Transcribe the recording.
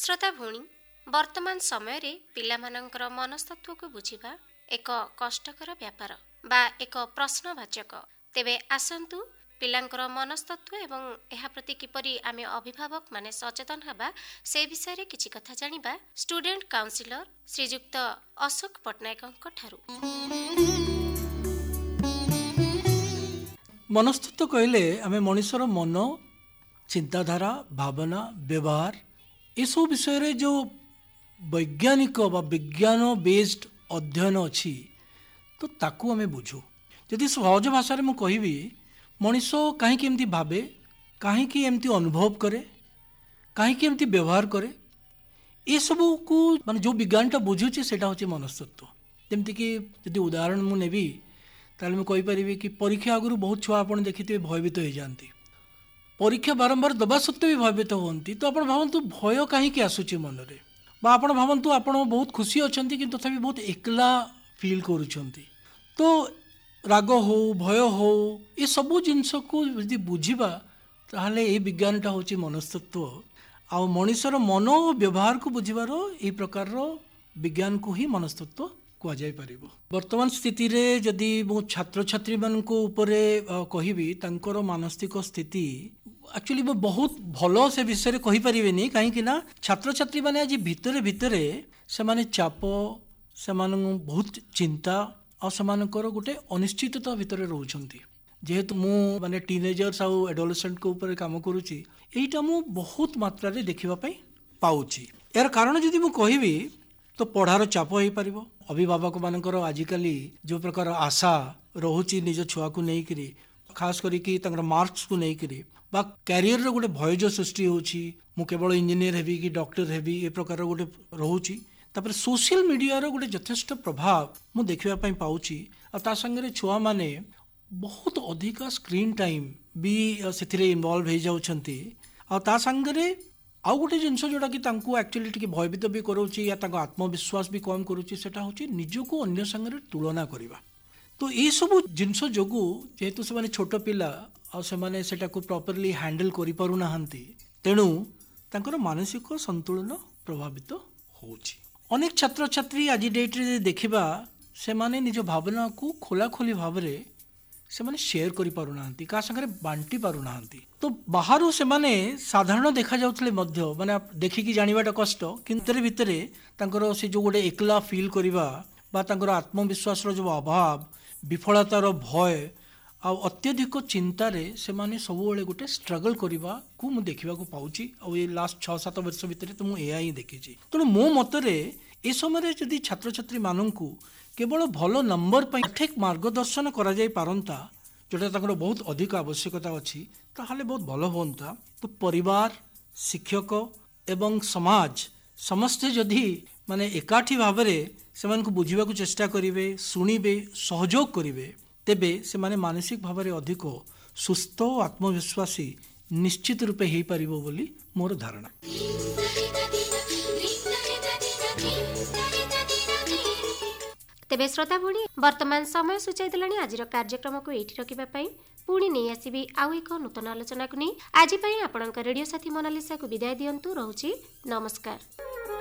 श्रोता भूणी वर्तमान समय रे पिलामानंकर मनस्तत्व को बुझिबा एक कष्टकर व्यापार बा एक प्रश्नवाचक। तेबे आसंतु पिलांकर मनस्तत्व एवं एहा प्रति किपरि आमे अभिभावक माने सचेतन हबा से विषय रे किछि कथा जानिबा स्टूडेंट काउंसिलर श्रीयुक्त अशोक पटनायकଙ୍କ ठारू। मनस्तत्व कहले आमे मनुष्यर मन, चिंताधारा, भावना, व्यवहार ये सब विषय रे जो वैज्ञानिक बा विज्ञान बेस्ड अध्ययन अच्छी तो ताकू आमे बुझू। यदि सहज भाषा रे मु कहबी मनीष कहीं एमती भावे, कहीं एमती अनुभव करे, कहीं एमती व्यवहार करे, ये सब को माने जो विज्ञानटा बुझुचे सेटा होचे मनस्तत्व। जेमती कि यदि उदाहरण मु नेबी ताले मु कहि परिबी कि परीक्षा आगु बहुत छुआ आपण देखिथिबे भयभीत हो जाती, परीक्षा बारंबार दबा सत्वे भी भयभीत होती। तो आप भावतु भय कहीं आसूची मन में बा आप भावतु आप बहुत खुशी अच्छा कि तथापि बहुत एकला फिल करुँच। तो राग हो भय हो ये सबू जिनस को यदि बुझा ताहले ये विज्ञानटा हूँ मनस्तत्व। आ मनुष्यर मन और व्यवहार को बुझार ये प्रकार विज्ञान को ही मनस्तत्व कहुई पार। वर्तमान स्थिति रे जदि मो छात्र छात्री मान कहबी तांकर मानसिक स्थिति एक्चुअली बहुत भलो से विषय कहि परिबेनी कहीं ना छात्र छात्री माने आज भितरे भितरे से माने चाप से बहुत चिंता और सेमानकर गोटे अनिश्चितता भितर रोचंती। जेहेतु मु माने टीनेजर्स आउ एडोलेसेंट को ऊपर काम करूची एटा मु बहुत मात्रा रे देखिबा पई पाउची। यार कारण जदि मु कहबी तो पढ़ार चाप हो पारिबो। अभिभावक मानकर आजिकाली जो प्रकार आशा रोची निज छुआ को नहीं करी, खास करिकी तंगर मार्क्स को नहीं करी बा कैरियर रो गोटे भय जो सृष्टि होची मु केवल इंजीनियर हेबी कि डॉक्टर हेबी ए प्रकार गोटे रोची। तापर सोशल मीडिया रो गोटे यथेष्ट प्रभाव मु देखिबा पई पाउची। आ ता संगे छुआ माने बहुत अधिक स्क्रीन टाइम भी सेथिरे इन्वॉल्व हो जाउछंती। आ ता संगे आउ गोटे जिनस जोटा कि तांको एक्चुअली टिके भयभीत भी करोची या तांको आत्मविश्वास भी कम करोची सेटा होची निजको अन्य संगे तुलना करिबा। तो ये सब जिनस जोगु जेहेतु से माने छोट पिला आ से माने सेटा को प्रॉपर्ली हैंडल करि पारु नाहंती तेणु तांकर मानसिक संतुलन प्रभावित होची। अनेक छात्र छात्री आज डेट रे देखिबा से माने निज भावना को खोला खोली भाव रे से माने शेयर करि पारु नाहंती, का संगे बांटी पारु नाहंती। तो बाहरु से माने साधारण देखा जाउतले मध्य माने देखिकी जानिबाटा कष्ट किंतु भितरे तांकर से जो गोटे एकला फील करिबा बा तांकर आत्मविश्वास रो जो अभाव, विफलतार भय आ अत्यधिक चिंतार से माने सबुबले गोटे स्ट्रगल करने को मुझे देखा पाऊँ। और ये लास्ट 6-7 वर्ष भितर तो मुझे देखी। तेणु मो मतरे ए समय जदि छात्र छात्री मानू केवल भल नंबर ठीक मार्गदर्शन करा जाई पारंता जोटा तक बहुत अधिक आवश्यकता अच्छी ताहले बहुत भल होता। तो परिवार, शिक्षक एवं समाज समस्ते जदि माने एकाठी भाव से बुझा चेष्टा करेंगे, शुणिबे, सहयोग करेंगे तेबे से माने मानसिक भाव में अधिक सुस्थ और आत्मविश्वासी निश्चित रूपे हो पारिबो बोली मोर धारणा। तेबे श्रोता भूणी वर्तमान समय सूचाई देलानी आज कार्यक्रम को एठी रखिबा पई पुणी नहीं आसीबी आउ एक नूतन आलोचना को नहीं। आज पई आपणक रेडियो साथी मोनालिसा को विदाय दियंतु। रहउची नमस्कार।